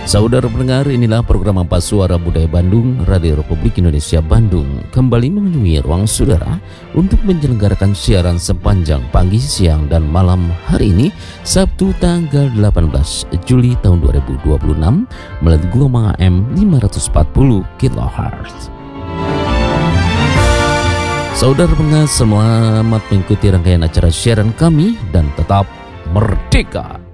Saudara pendengar, inilah program Ampas Suara Budaya Bandung, Radio Republik Indonesia Bandung kembali mengunjungi ruang saudara untuk menyelenggarakan siaran sepanjang pagi, siang, dan malam hari ini, Sabtu tanggal 18 Juli tahun 2026 melalui gelombang AM 540 kHz. Saudara pendengar, selamat mengikuti rangkaian acara siaran kami dan tetap merdeka!